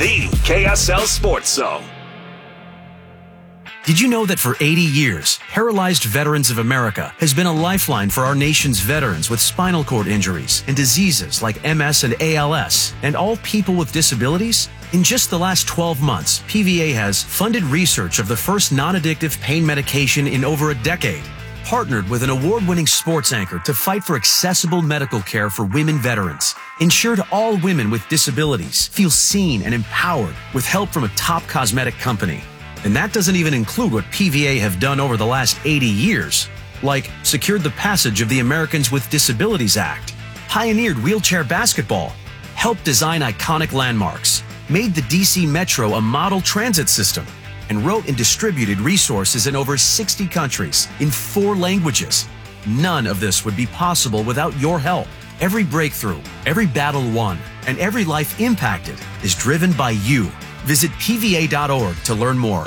the KSL Sports Zone. Did you know that for 80 years, Paralyzed Veterans of America has been a lifeline for our nation's veterans with spinal cord injuries and diseases like MS and ALS, and all people with disabilities? In just the last 12 months, PVA has funded research of the first non-addictive pain medication in over a decade, partnered with an award-winning sports anchor to fight for accessible medical care for women veterans, ensured all women with disabilities feel seen and empowered with help from a top cosmetic company. And that doesn't even include what PVA have done over the last 80 years, like secured the passage of the Americans with Disabilities Act, pioneered wheelchair basketball, helped design iconic landmarks, made the DC Metro a model transit system, and wrote and distributed resources in over 60 countries in 4 languages. None of this would be possible without your help. Every breakthrough, every battle won, and every life impacted is driven by you. Visit PVA.org to learn more.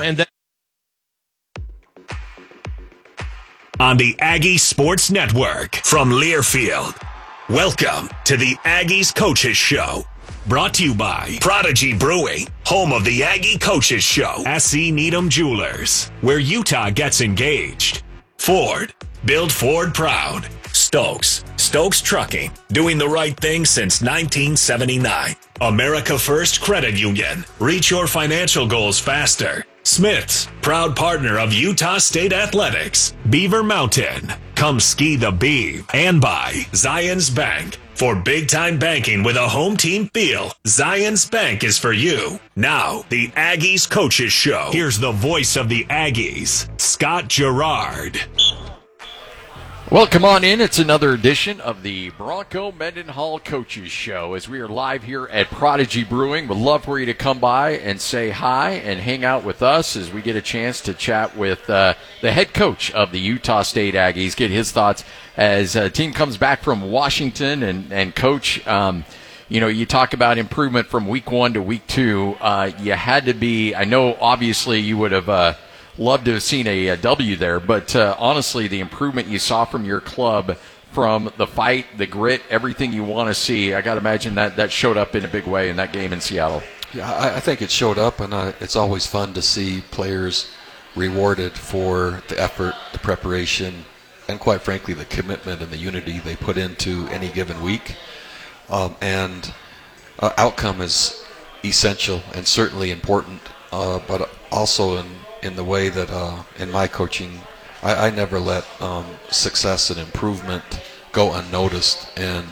On the Aggie Sports Network from Learfield, welcome to the Aggies Coaches Show. Brought to you by Prodigy Brewing, home of the Aggie Coaches Show. SC Needham Jewelers, where Utah gets engaged. Ford, build Ford proud. Stokes Trucking, doing the right thing since 1979. America First Credit Union, reach your financial goals faster. Smith's, proud partner of Utah State Athletics. Beaver Mountain, come ski the Beav. And by Zions Bank. For big-time banking with a home team feel, Zions Bank is for you. Now, the Aggies Coaches Show. Here's the voice of the Aggies, Scott Gerard. Well, come on in. It's another edition of the Bronco Mendenhall Coaches Show as we are live here at Prodigy Brewing. We'd love for you to come by and say hi and hang out with us as we get a chance to chat with the head coach of the Utah State Aggies, get his thoughts as a team comes back from Washington. And Coach, you talk about improvement from week 1 to week 2. You had to be, I know obviously you would have loved to have seen a W there, but honestly, the improvement you saw from your club, from the fight, the grit, everything you want to see, I got to imagine that showed up in a big way in that game in Seattle. Yeah, I think it showed up, and it's always fun to see players rewarded for the effort, the preparation, and quite frankly, the commitment and the unity they put into any given week. And outcome is essential and certainly important, but also in the way that in my coaching, I never let success and improvement go unnoticed. And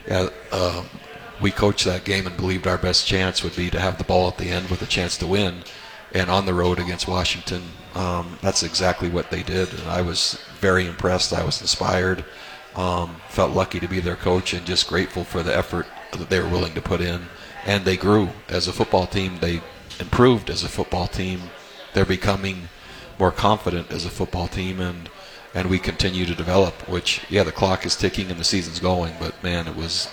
we coached that game and believed our best chance would be to have the ball at the end with a chance to win. And on the road against Washington, that's exactly what they did. And I was very impressed. I was inspired. Felt lucky to be their coach and just grateful for the effort that they were willing to put in. And they grew as a football team. They improved as a football team. They're becoming more confident as a football team, and we continue to develop, which, the clock is ticking and the season's going, but, man, it was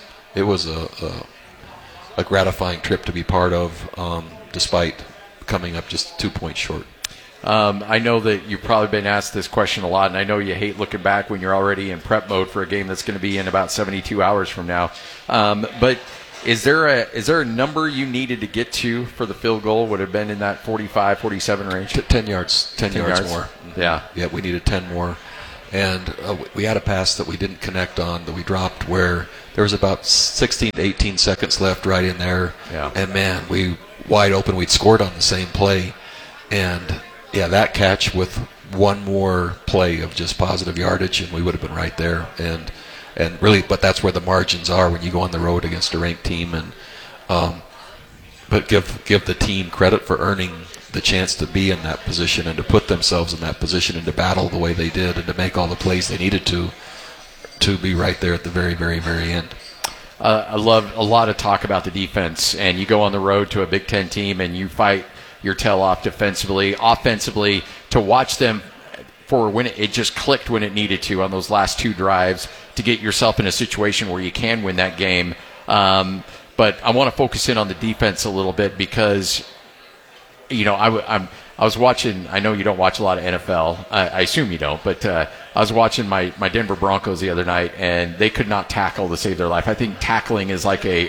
a gratifying trip to be part of, despite coming up just 2 points short. I know that you've probably been asked this question a lot, and I know you hate looking back when you're already in prep mode for a game that's going to be in about 72 hours from now. But is there a number you needed to get to for the field goal? Would have been in that 45, 47 range? 10 yards. 10 yards more. Yeah. Yeah, we needed 10 more. And we had a pass that we didn't connect on that we dropped where there was about 16 to 18 seconds left right in there. Yeah. And, man, we wide open. We'd scored on the same play. And, that catch with one more play of just positive yardage, and we would have been right there. And really, but that's where the margins are when you go on the road against a ranked team. And but give the team credit for earning the chance to be in that position and to put themselves in that position and to battle the way they did and to make all the plays they needed to be right there at the very, very, very end. I love a lot of talk about the defense, and you go on the road to a Big Ten team and you fight your tail off defensively, offensively, to watch them for when it just clicked when it needed to on those last 2 drives to get yourself in a situation where you can win that game. But I want to focus in on the defense a little bit because, I was watching. I know you don't watch a lot of NFL. I assume you don't, but I was watching my Denver Broncos the other night, and they could not tackle to save their life. I think tackling is like a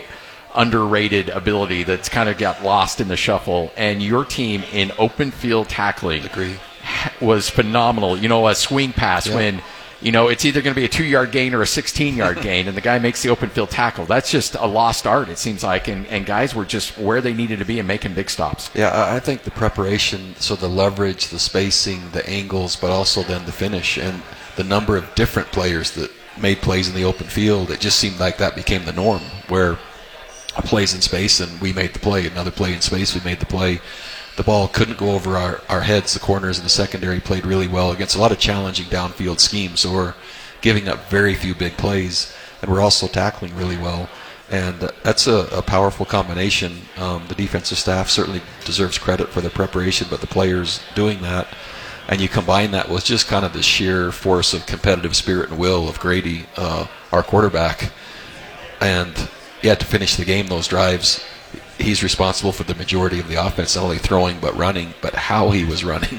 underrated ability that's kind of got lost in the shuffle. And your team in open field tackling was phenomenal. A swing pass when, it's either going to be a 2-yard gain or a 16-yard gain, and the guy makes the open field tackle. That's just a lost art, it seems like, and guys were just where they needed to be and making big stops. Yeah, I think the preparation, so the leverage, the spacing, the angles, but also then the finish, and the number of different players that made plays in the open field, it just seemed like that became the norm, where a play's in space and we made the play, another play in space, we made the play. The ball couldn't go over our heads. The corners and the secondary played really well against a lot of challenging downfield schemes, so we're giving up very few big plays, and we're also tackling really well. And that's a powerful combination. The defensive staff certainly deserves credit for the preparation, but the players doing that, and you combine that with just kind of the sheer force of competitive spirit and will of Grady, our quarterback, and to finish the game, those drives, he's responsible for the majority of the offense, not only throwing but running, but how he was running.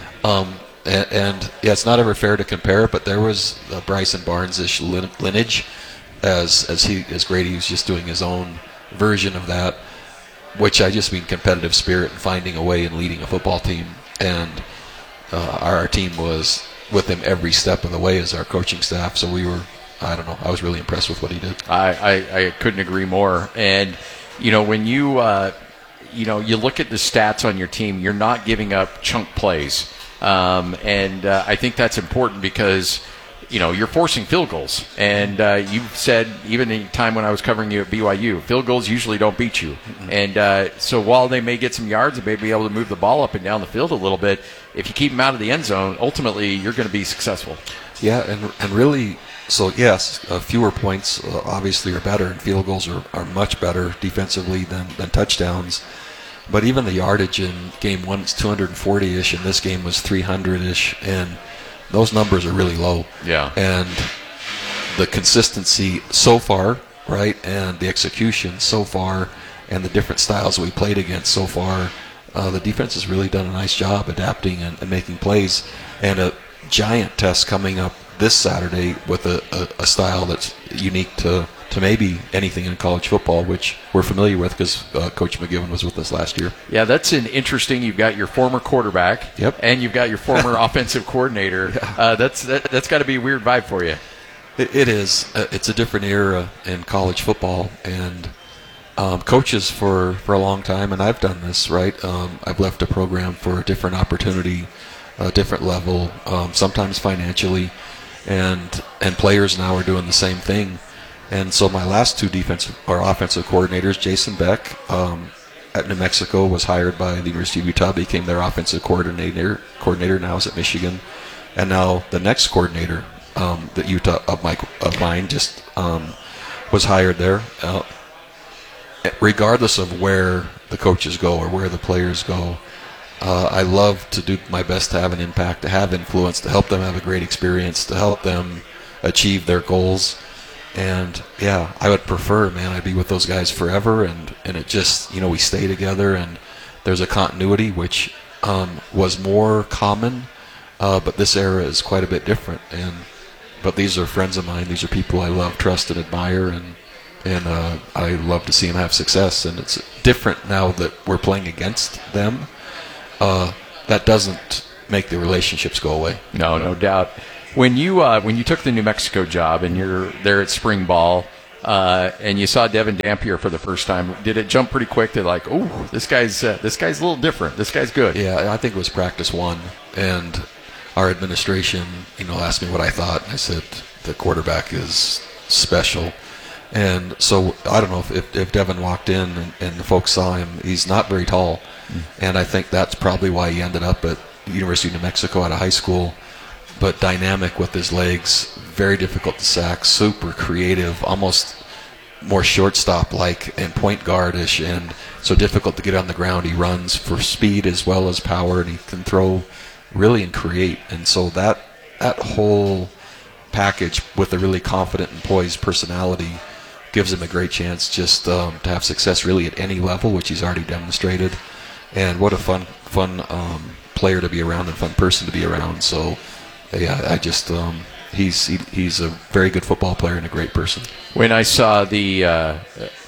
It's not ever fair to compare, but there was a Bryson Barnes-ish lineage as Grady was just doing his own version of that, which I just mean competitive spirit and finding a way and leading a football team. And our team was with him every step of the way as our coaching staff, so I was really impressed with what he did. I couldn't agree more. And when you look at the stats on your team, you're not giving up chunk plays, and I think that's important because you're forcing field goals. And you've said, even in time when I was covering you at BYU, field goals usually don't beat you. Mm-hmm. And so while they may get some yards and may be able to move the ball up and down the field a little bit, if you keep them out of the end zone, ultimately you're going to be successful. Yeah, and really. So, yes, fewer points obviously are better, and field goals are much better defensively than touchdowns. But even the yardage in game one is 240-ish, and this game was 300-ish, and those numbers are really low. Yeah. And the consistency so far, right, and the execution so far, and the different styles we played against so far, the defense has really done a nice job adapting and making plays. And a giant test coming up this Saturday with a style that's unique to maybe anything in college football, which we're familiar with because Coach McGiven was with us last year. Yeah, that's an interesting. You've got your former quarterback, yep, and you've got your former offensive coordinator. Yeah. That's got to be a weird vibe for you. It is. It's a different era in college football, and coaches for a long time, and I've done this, right? I've left a program for a different opportunity, a different level, sometimes financially. And players now are doing the same thing. And so my last two offensive coordinators, Jason Beck at New Mexico was hired by the University of Utah, became their offensive coordinator now is at Michigan. And now the next coordinator that Utah of mine just was hired there. Regardless of where the coaches go or where the players go, I love to do my best to have an impact, to have influence, to help them have a great experience, to help them achieve their goals. And, I would prefer, I'd be with those guys forever. And it just, we stay together, and there's a continuity, which was more common. But this era is quite a bit different. But these are friends of mine. These are people I love, trust, and admire. And I love to see them have success. And it's different now that we're playing against them. That doesn't make the relationships go away. No doubt. When you took the New Mexico job and you're there at spring ball, and you saw Devin Dampier for the first time, did it jump pretty quick to like, oh, this guy's a little different. This guy's good. Yeah, I think it was practice one, and our administration, asked me what I thought, and I said the quarterback is special. And so I don't know if Devin walked in and the folks saw him. He's not very tall, and I think that's probably why he ended up at the University of New Mexico out of high school. But dynamic with his legs, very difficult to sack, super creative, almost more shortstop-like and point guard-ish, and so difficult to get on the ground. He runs for speed as well as power, and he can throw really and create. And so that whole package with a really confident and poised personality gives him a great chance just to have success really at any level, which he's already demonstrated. And what a fun player to be around and fun person to be around. So, I just he's a very good football player and a great person. When I saw the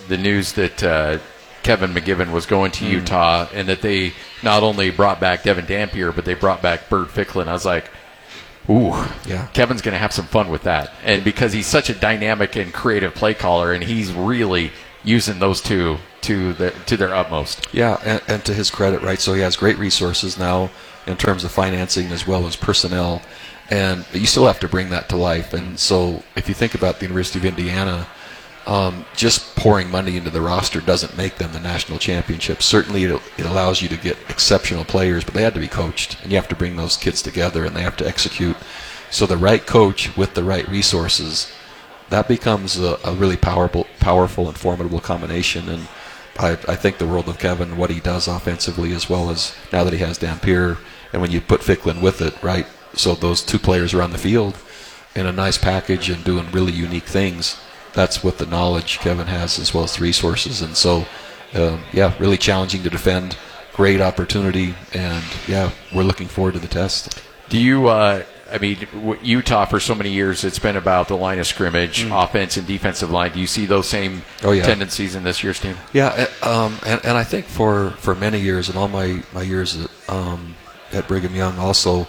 the news that Kevin McGibbon was going to Utah, and that they not only brought back Devin Dampier, but they brought back Bert Ficklin. I was like, ooh, Yeah. Kevin's going to have some fun with that. And because he's such a dynamic and creative play caller, and he's really using those two to their utmost. Yeah, and to his credit, right? So he has great resources now in terms of financing as well as personnel, and you still have to bring that to life. And so if you think about the University of Indiana, just pouring money into the roster doesn't make them the national championship. Certainly it allows you to get exceptional players, but they had to be coached, and you have to bring those kids together, and they have to execute. So the right coach with the right resources, that becomes a really powerful and formidable combination. And I think the world of Kevin, what he does offensively, as well as now that he has Dampier, and when you put Ficklin with it, right? So those two players are on the field in a nice package and doing really unique things. That's what the knowledge Kevin has, as well as the resources. And so, really challenging to defend. Great opportunity, and we're looking forward to the test. Do you? Utah for so many years, it's been about the line of scrimmage, offense and defensive line. Do you see those same tendencies in this year's team? Yeah, and I think for many years, and all my years at Brigham Young also,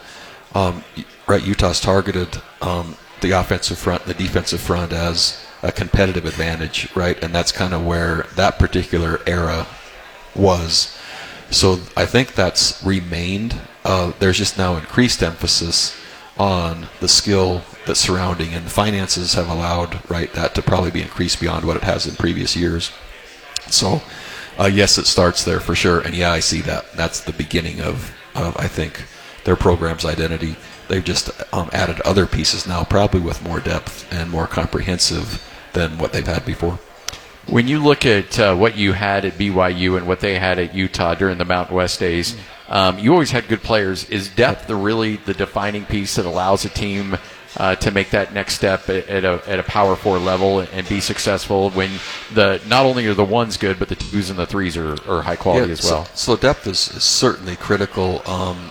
right, Utah's targeted the offensive front and the defensive front as a competitive advantage, right? And that's kind of where that particular era was. So I think that's remained. There's just now increased emphasis on the skill that's surrounding, and the finances have allowed, right, that to probably be increased beyond what it has in previous years. So, yes, it starts there for sure. And I see that. That's the beginning of I think, their program's identity. They've just added other pieces now, probably with more depth and more comprehensive than what they've had before. When you look at what you had at BYU and what they had at Utah during the Mountain West days, you always had good players. Is depth really the defining piece that allows a team to make that next step at a Power 4 level and be successful when not only are the ones good, but the twos and the threes are high quality as well? So depth is certainly critical,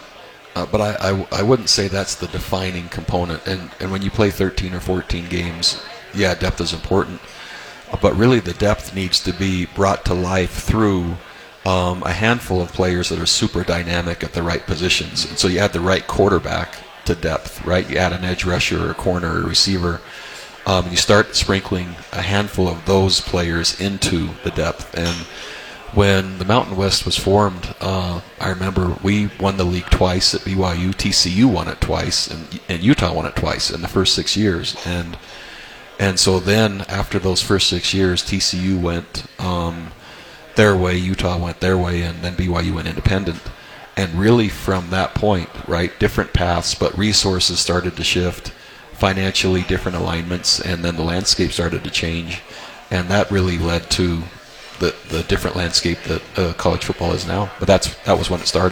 but I wouldn't say that's the defining component. And when you play 13 or 14 games, depth is important. But really the depth needs to be brought to life through a handful of players that are super dynamic at the right positions. And so you add the right quarterback to depth, right? You add an edge rusher or a corner or a receiver. You start sprinkling a handful of those players into the depth. And when the Mountain West was formed, I remember we won the league twice at BYU. TCU won it twice, and Utah won it twice in the first 6 years. And so then, after those first 6 years, TCU went their way, Utah went their way, and then BYU went independent. And really from that point, right, different paths, but resources started to shift, financially different alignments, and then the landscape started to change. And that really led to the different landscape that college football is now. But that was when it started.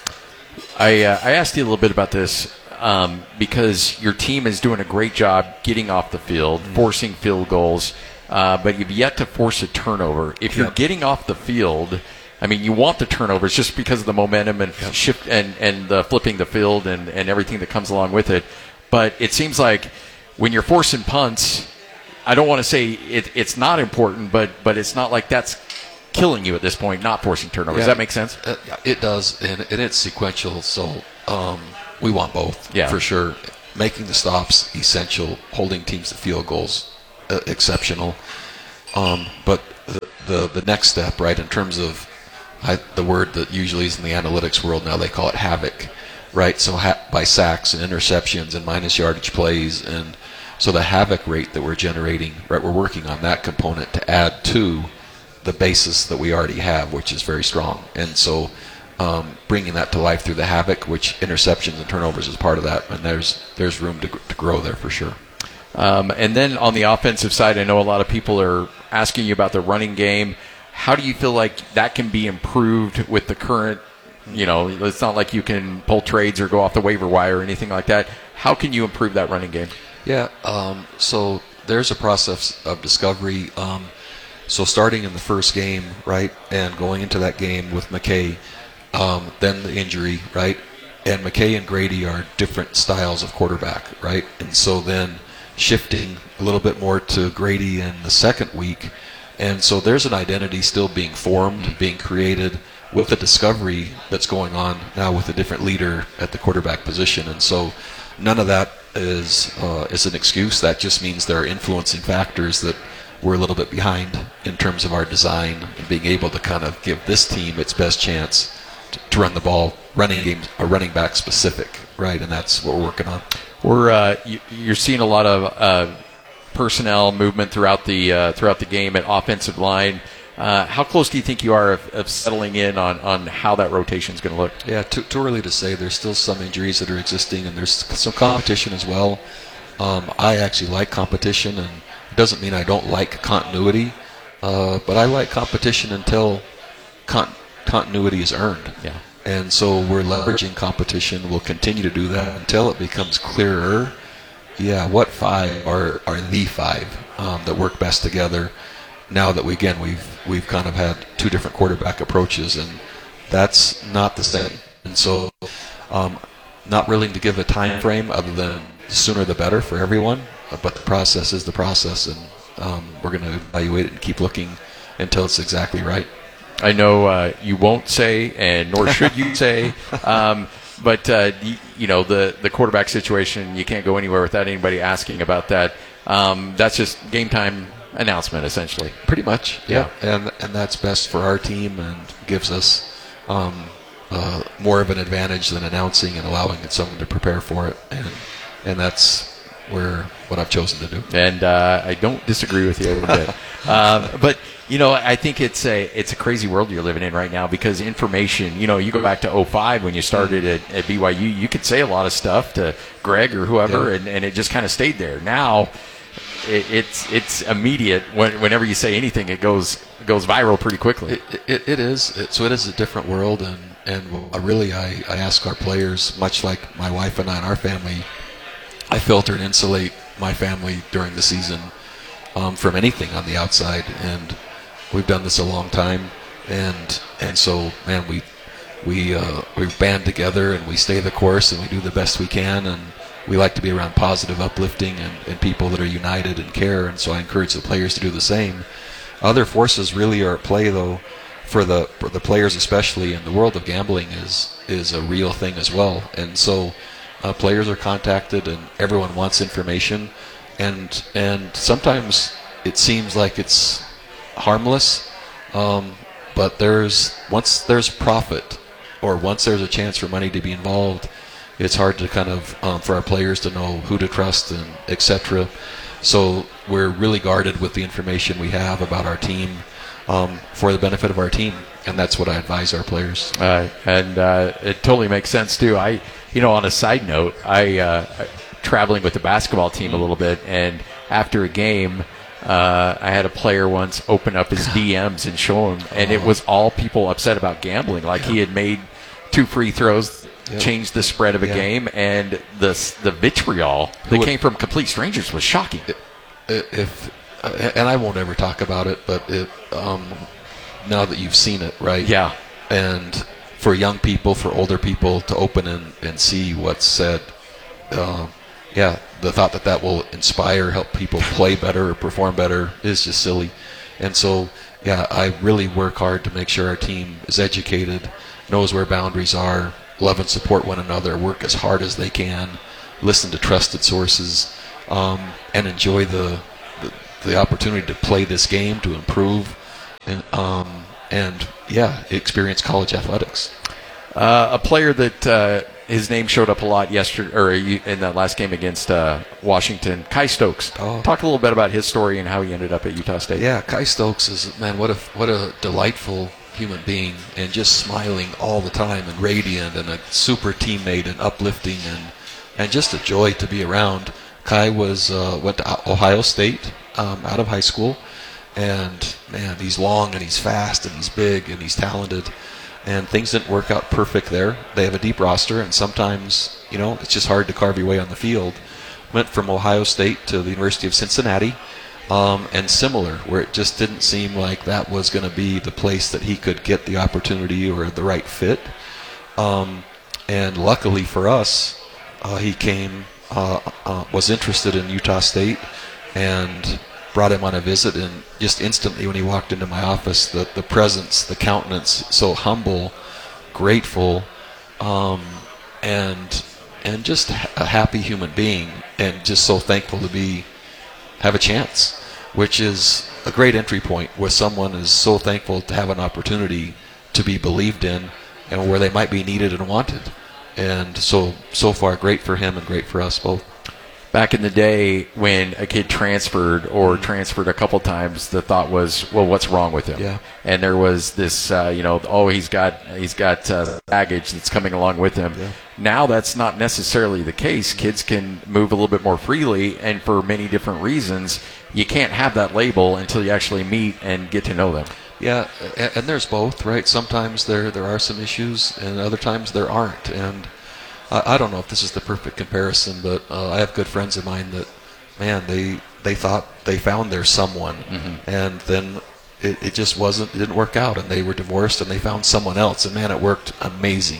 I asked you a little bit about this. Because your team is doing a great job getting off the field, forcing field goals, but you've yet to force a turnover. If you're getting off the field, I mean, you want the turnovers just because of the momentum and shift and the flipping the field and everything that comes along with it. But it seems like when you're forcing punts, I don't want to say it's not important, but it's not like that's killing you at this point, not forcing turnovers. Does that make sense? It does, and it's sequential, so we want both, for sure. Making the stops, essential. Holding teams to field goals, exceptional. But the next step, right, in terms of the word that usually is in the analytics world now, they call it havoc, right? So by sacks and interceptions and minus yardage plays, and so the havoc rate that we're generating, right, we're working on that component to add to the basis that we already have, which is very strong. And so bringing that to life through the havoc, which interceptions and turnovers is part of that, and there's room to grow there for sure. And then on the offensive side, I know a lot of people are asking you about the running game. How do you feel like that can be improved with the current, it's not like you can pull trades or go off the waiver wire or anything like that. How can you improve that running game? Yeah, so there's a process of discovery. So starting in the first game, right, and going into that game with McKay, then the injury, right? And McKay and Grady are different styles of quarterback, right? And so then shifting a little bit more to Grady in the second week, And so there's an identity still being formed, being created with the discovery that's going on now with a different leader at the quarterback position. And so none of that is an excuse. That just means there are influencing factors that we're a little bit behind in terms of our design and being able to kind of give this team its best chance to run the ball, running games, or running back specific, right? And that's what we're working on. You're seeing a lot of personnel movement throughout the game at offensive line. How close do you think you are of settling in on how that rotation is going to look? Yeah, too early to say. There's still some injuries that are existing, and there's some competition as well. I actually like competition, and it doesn't mean I don't like continuity, but I like competition until continuity is earned. Yeah. And so we're leveraging competition. We'll continue to do that until it becomes clearer. Yeah, what five are the five that work best together? Now that we've kind of had two different quarterback approaches, and that's not the same. And so, not willing to give a time frame other than the sooner the better for everyone. But the process is the process, and we're going to evaluate it and keep looking until it's exactly right. I know you won't say, and nor should you say, but the quarterback situation, you can't go anywhere without anybody asking about that. That's just game time announcement, essentially. Pretty much, yeah. And that's best for our team and gives us more of an advantage than announcing and allowing someone to prepare for it. And that's what I've chosen to do. And I don't disagree with you a little bit. But I think it's a crazy world you're living in right now because information. You go back to 2005 when you started at BYU. You could say a lot of stuff to Greg or whoever, and it just kind of stayed there. Now it's immediate. Whenever you say anything, it goes viral pretty quickly. It is. So it is a different world, and really I ask our players, much like my wife and I and our family, I filter and insulate my family during the season from anything on the outside, and we've done this a long time, and so man, we band together and we stay the course and we do the best we can, and we like to be around positive, uplifting, and people that are united and care, and so I encourage the players to do the same. Other forces really are at play, though, for the players especially, in the world of gambling is a real thing as well, and so players are contacted and everyone wants information, and sometimes it seems like it's harmless, but once there's profit or once there's a chance for money to be involved, it's hard to kind of for our players to know who to trust and etc. So we're really guarded with the information we have about our team for the benefit of our team, and that's what I advise our players. And it totally makes sense too. On a side note, I traveling with the basketball team a little bit, and after a game, I had a player once open up his DMs and show him, and it was all people upset about gambling. Like he had made 2 free throws, changed the spread of a game, and the vitriol that came from complete strangers was shocking. And I won't ever talk about it, but now that you've seen it, right? Yeah. And for young people, for older people to open and see what's said, the thought that will inspire, help people play better or perform better is just silly. And so, I really work hard to make sure our team is educated, knows where boundaries are, love and support one another, work as hard as they can, listen to trusted sources, and enjoy the opportunity to play this game, to improve, and experience college athletics. A player that his name showed up a lot yesterday, or in that last game against Washington, Kai Stokes. Talk a little bit about his story and how he ended up at Utah State. Yeah, Kai Stokes is, man, what a delightful human being, and just smiling all the time and radiant, and a super teammate and uplifting, and just a joy to be around. Kai went to Ohio State out of high school, and man, he's long and he's fast and he's big and he's talented, and things didn't work out perfect there. They have a deep roster, and sometimes it's just hard to carve your way on the field. Went from Ohio State to the University of Cincinnati, and similar, where it just didn't seem like that was going to be the place that he could get the opportunity or the right fit. And luckily for us, he was interested in Utah State, and brought him on a visit, and just instantly when he walked into my office, the presence, the countenance, so humble, grateful, and just a happy human being, and just so thankful to have a chance, which is a great entry point where someone is so thankful to have an opportunity to be believed in and where they might be needed and wanted. And so far great for him and great for us both. Back in the day when a kid transferred a couple times, the thought was, well, what's wrong with him? Yeah. And there was this, he's got baggage that's coming along with him. Yeah. Now that's not necessarily the case. Kids can move a little bit more freely, and for many different reasons, you can't have that label until you actually meet and get to know them. Yeah, and there's both, right? Sometimes there are some issues, and other times there aren't. And I don't know if this is the perfect comparison, but I have good friends of mine that, man, they thought they found their someone, and then it just it didn't work out, and they were divorced, and they found someone else, and man, it worked amazing.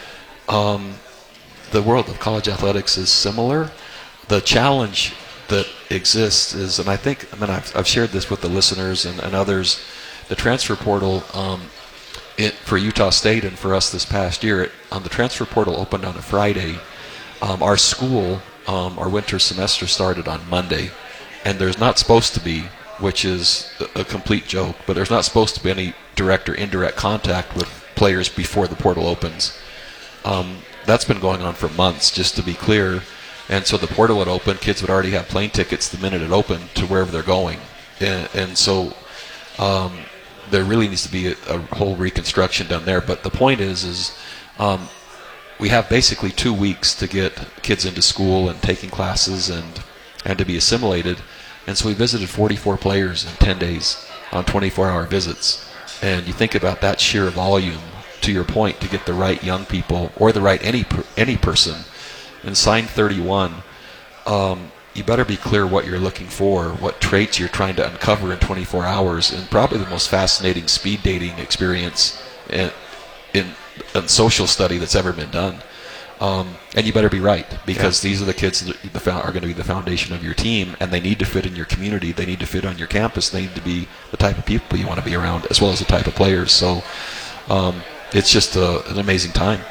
The world of college athletics is similar. The challenge that exists is, and I've shared this with the listeners and others, the transfer portal for Utah State and for us this past year, the transfer portal opened on a Friday. Our school, our winter semester started on Monday, and there's not supposed to be, which is a complete joke, but there's not supposed to be any direct or indirect contact with players before the portal opens. That's been going on for months, just to be clear. And so the portal would open, kids would already have plane tickets the minute it opened to wherever they're going. And so there really needs to be a whole reconstruction done there. But the point is we have basically 2 weeks to get kids into school and taking classes and to be assimilated. And so we visited 44 players in 10 days on 24-hour visits. And you think about that sheer volume, to your point, to get the right young people or the right any person, and sign 31, you better be clear what you're looking for, what traits you're trying to uncover in 24 hours, and probably the most fascinating speed dating experience in social study that's ever been done. And you better be right, because these are the kids that are going to be the foundation of your team, and they need to fit in your community, they need to fit on your campus, they need to be the type of people you want to be around, as well as the type of players. So it's just an amazing time.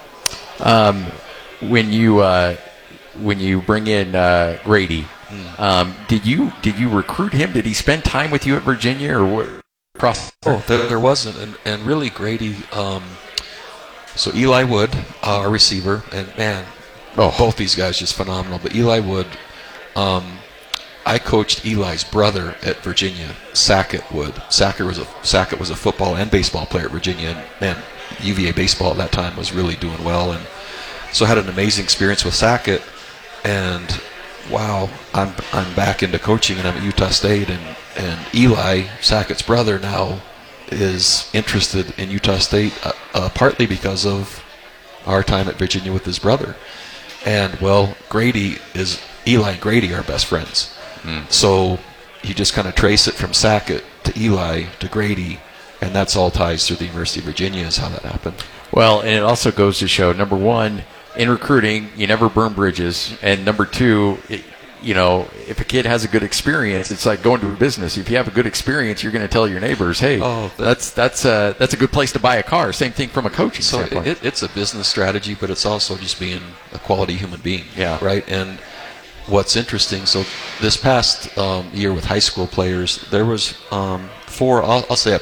When you bring in Grady, did you recruit him? Did he spend time with you at Virginia or what? There wasn't, and really Grady. So Eli Wood, our receiver, and man, both these guys just phenomenal. But Eli Wood, I coached Eli's brother at Virginia, Sackett Wood. Sackett was a football and baseball player at Virginia, and man, UVA baseball at that time was really doing well, and so I had an amazing experience with Sackett. And wow, I'm back into coaching, and I'm at Utah State, and Eli, Sackett's brother, now is interested in Utah State, partly because of our time at Virginia with his brother. And well, Eli and Grady are best friends. So you just kind of trace it from Sackett to Eli to Grady, and that's all ties through the University of Virginia is how that happened. Well, and it also goes to show, number one, in recruiting, you never burn bridges, and number two, if a kid has a good experience, it's like going to a business. If you have a good experience, you're going to tell your neighbors, "Hey, that's a good place to buy a car." Same thing from a coaching standpoint. It's a business strategy, but it's also just being a quality human being. Yeah. Right. And what's interesting, so this past year with high school players, there was 4. I'll say